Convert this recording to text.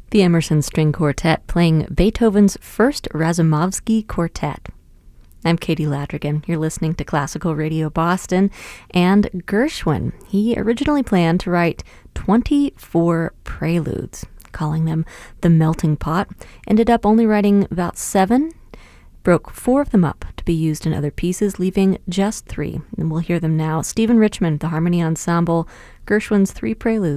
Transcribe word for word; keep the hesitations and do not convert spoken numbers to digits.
The Emerson String Quartet playing Beethoven's First Razumovsky Quartet. I'm Katie Ladrigan. You're listening to Classical Radio Boston. And Gershwin, he originally planned to write twenty-four preludes, calling them the Melting Pot. Ended up only writing about seven, broke four of them up to be used in other pieces, leaving just three. And we'll hear them now. Stephen Richmond, the Harmony Ensemble, Gershwin's Three Preludes.